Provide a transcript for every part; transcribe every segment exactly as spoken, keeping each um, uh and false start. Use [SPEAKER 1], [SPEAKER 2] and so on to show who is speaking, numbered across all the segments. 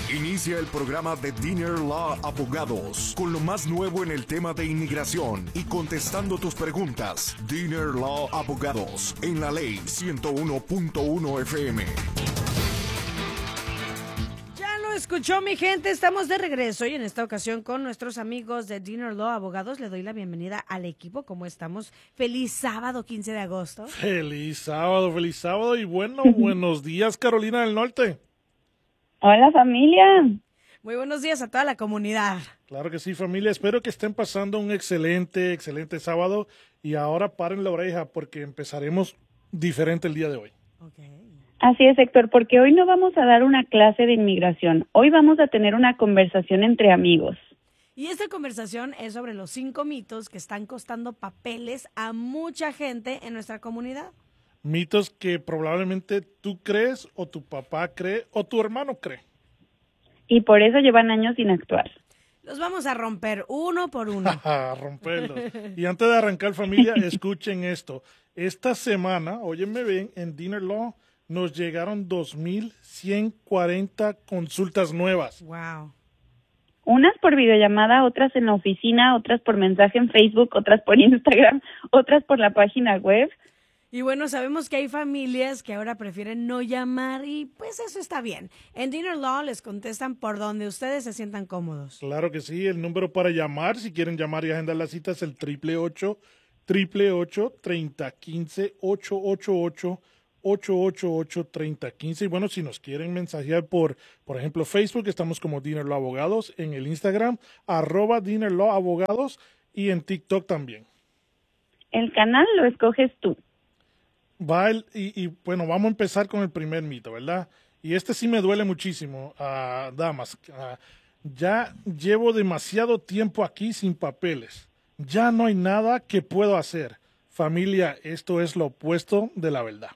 [SPEAKER 1] Inicia el programa de Dinner Law Abogados con lo más nuevo en el tema de inmigración y contestando tus preguntas. Dinner Law Abogados en la ley ciento uno punto uno F M.
[SPEAKER 2] Ya lo escuchó, mi gente, estamos de regreso y en esta ocasión con nuestros amigos de Dinner Law Abogados. Le doy la bienvenida al equipo. ¿Cómo estamos? Feliz sábado, quince de agosto.
[SPEAKER 3] Feliz sábado, feliz sábado y bueno, buenos días, Carolina del Norte.
[SPEAKER 4] Hola, familia.
[SPEAKER 2] Muy buenos días a toda la comunidad.
[SPEAKER 3] Claro que sí, familia. Espero que estén pasando un excelente, excelente sábado. Y ahora paren la oreja porque empezaremos diferente el día de hoy.
[SPEAKER 2] Okay.
[SPEAKER 4] Así es, Héctor, porque hoy no vamos a dar una clase de inmigración. Hoy vamos a tener una conversación entre amigos.
[SPEAKER 2] Y esta conversación es sobre los cinco mitos que están costando papeles a mucha gente en nuestra comunidad.
[SPEAKER 3] Mitos que probablemente tú crees, o tu papá cree, o tu hermano cree.
[SPEAKER 4] Y por eso llevan años sin actuar.
[SPEAKER 2] Los vamos a romper uno por uno.
[SPEAKER 3] Romperlos. Y antes de arrancar, familia, escuchen esto. Esta semana, óyenme bien, en Dinner Law nos llegaron dos mil ciento cuarenta consultas nuevas.
[SPEAKER 2] Wow.
[SPEAKER 4] Unas por videollamada, otras en la oficina, otras por mensaje en Facebook, otras por Instagram, otras por la página web.
[SPEAKER 2] Y bueno, sabemos que hay familias que ahora prefieren no llamar y pues eso está bien. En Dinner Law les contestan por donde ustedes se sientan cómodos.
[SPEAKER 3] Claro que sí, el número para llamar, si quieren llamar y agendar la cita es el triple ocho, triple ocho, treinta quince, ocho ocho ocho, ocho ocho ocho, treinta quince. Y bueno, si nos quieren mensajear por, por ejemplo, Facebook, estamos como Dinner Law Abogados, en el Instagram, arroba Dinner Law Abogados y en TikTok también.
[SPEAKER 4] El canal lo escoges tú.
[SPEAKER 3] Va el, y, y bueno, vamos a empezar con el primer mito, ¿verdad? Y este sí me duele muchísimo, uh, damas. Uh, ya llevo demasiado tiempo aquí sin papeles. Ya no hay nada que puedo hacer. Familia, esto es lo opuesto de la verdad.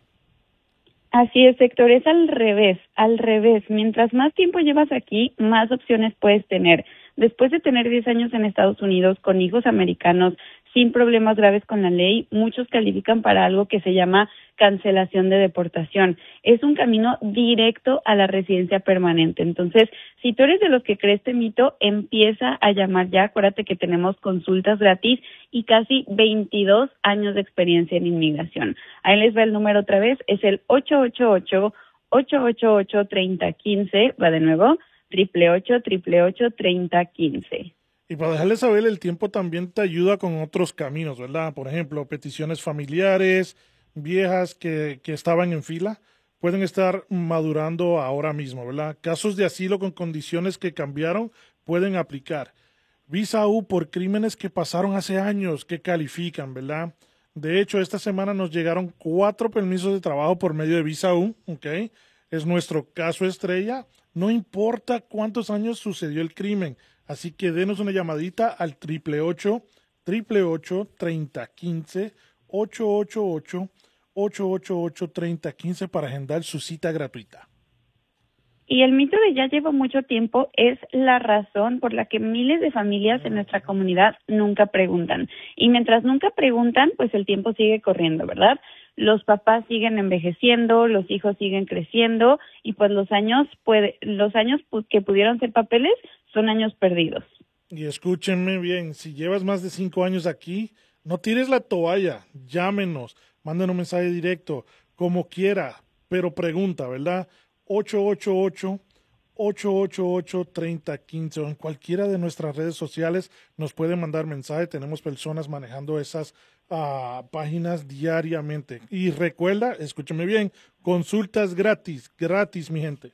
[SPEAKER 4] Así es, Héctor, es al revés, al revés. Mientras más tiempo llevas aquí, más opciones puedes tener. Después de tener diez años en Estados Unidos con hijos americanos, sin problemas graves con la ley, muchos califican para algo que se llama cancelación de deportación. Es un camino directo a la residencia permanente. Entonces, si tú eres de los que cree este mito, empieza a llamar ya. Acuérdate que tenemos consultas gratis y casi veintidós años de experiencia en inmigración. Ahí les va el número otra vez, es el ocho ocho ocho, ocho ocho ocho, treinta quince, va de nuevo, triple ocho, triple ocho, treinta quince.
[SPEAKER 3] Y para dejarles saber, el tiempo también te ayuda con otros caminos, ¿verdad? Por ejemplo, peticiones familiares, viejas que, que estaban en fila, pueden estar madurando ahora mismo, ¿verdad? Casos de asilo con condiciones que cambiaron pueden aplicar. Visa U por crímenes que pasaron hace años que califican, ¿verdad? De hecho, esta semana nos llegaron cuatro permisos de trabajo por medio de Visa U, ¿ok? Es nuestro caso estrella. No importa cuántos años sucedió el crimen. Así que denos una llamadita al triple ocho, triple ocho, treinta quince, ocho ocho ocho, ocho ocho ocho, treinta quince para agendar su cita gratuita.
[SPEAKER 4] Y el mito de ya llevo mucho tiempo es la razón por la que miles de familias en nuestra comunidad nunca preguntan. Y mientras nunca preguntan, pues el tiempo sigue corriendo, ¿verdad? Los papás siguen envejeciendo, los hijos siguen creciendo y pues los años puede, los años que pudieron ser papeles son años perdidos.
[SPEAKER 3] Y escúchenme bien, si llevas más de cinco años aquí, no tires la toalla, llámenos, manden un mensaje directo, como quiera, pero pregunta, ¿verdad? ocho ocho ocho, ocho ocho ocho, treinta quince o en cualquiera de nuestras redes sociales nos pueden mandar mensaje. Tenemos personas manejando esas uh, páginas diariamente. Y recuerda, escúchame bien, consultas gratis, gratis, mi gente.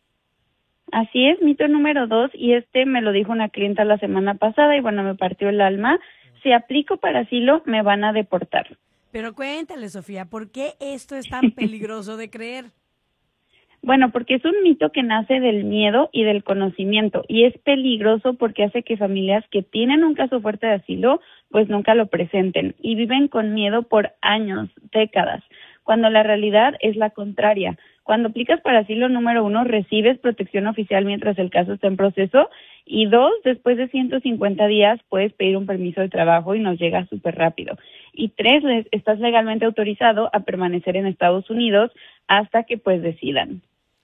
[SPEAKER 4] Así es, mito número dos, y este me lo dijo una clienta la semana pasada y bueno, me partió el alma. Si aplico para asilo, me van a deportar.
[SPEAKER 2] Pero cuéntale, Sofía, ¿por qué esto es tan peligroso de creer?
[SPEAKER 4] Bueno, porque es un mito que nace del miedo y del conocimiento y es peligroso porque hace que familias que tienen un caso fuerte de asilo pues nunca lo presenten y viven con miedo por años, décadas, cuando la realidad es la contraria. Cuando aplicas para asilo, número uno, recibes protección oficial mientras el caso está en proceso y dos, después de ciento cincuenta días puedes pedir un permiso de trabajo y nos llega súper rápido. Y tres, estás legalmente autorizado a permanecer en Estados Unidos hasta que pues decidan.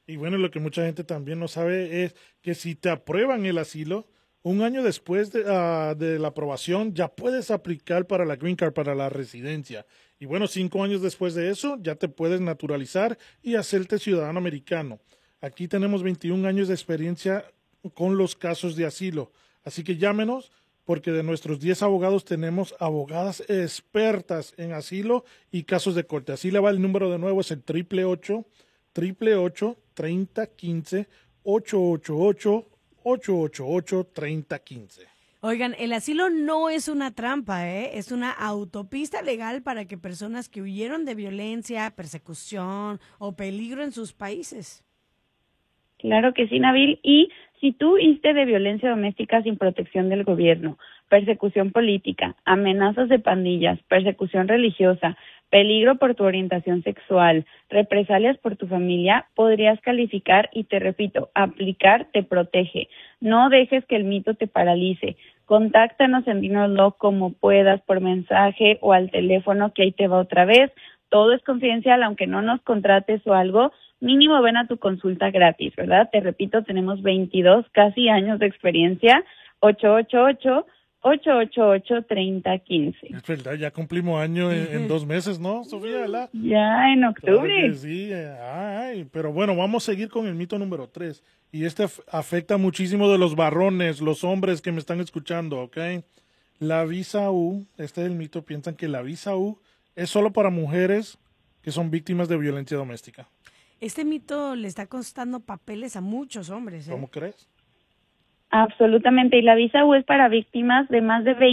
[SPEAKER 3] Y bueno, lo que mucha gente también no sabe es que si te aprueban el asilo, un año después de, uh, de la aprobación ya puedes aplicar para la Green Card, para la residencia. Y bueno, cinco años después de eso ya te puedes naturalizar y hacerte ciudadano americano. Aquí tenemos veintiún años de experiencia con los casos de asilo. Así que llámenos, porque de nuestros diez abogados tenemos abogadas expertas en asilo y casos de corte. Así le va el número de nuevo, es el triple ocho, triple ocho, treinta quince, ocho ocho ocho, ocho ocho ocho, treinta quince.
[SPEAKER 2] Oigan, el asilo no es una trampa, ¿eh? Es una autopista legal para que personas que huyeron de violencia, persecución o peligro en sus países.
[SPEAKER 4] Claro que sí, Nabil. Y si tú huiste de violencia doméstica sin protección del gobierno, persecución política, amenazas de pandillas, persecución religiosa, peligro por tu orientación sexual, represalias por tu familia, podrías calificar y te repito, aplicar te protege. No dejes que el mito te paralice. Contáctanos en Dinner Law como puedas, por mensaje o al teléfono, que ahí te va otra vez. Todo es confidencial, aunque no nos contrates o algo. Mínimo ven a tu consulta gratis, ¿verdad? Te repito, tenemos veintidós casi años de experiencia. ocho ocho ocho, ocho ocho ocho, treinta quince.
[SPEAKER 3] Es verdad, ya cumplimos año en, en dos meses, ¿no, Sofía? ¿Verdad?
[SPEAKER 4] Ya en octubre.
[SPEAKER 3] Claro que sí, ay, pero bueno, vamos a seguir con el mito número tres. Y este af- afecta muchísimo de los varones, los hombres que me están escuchando, ¿ok? La visa U, este es el mito, piensan que la visa U es solo para mujeres que son víctimas de violencia doméstica.
[SPEAKER 2] Este mito le está costando papeles a muchos hombres, ¿eh?
[SPEAKER 3] ¿Cómo crees?
[SPEAKER 4] Absolutamente. Y la visa U es para víctimas de más de veinte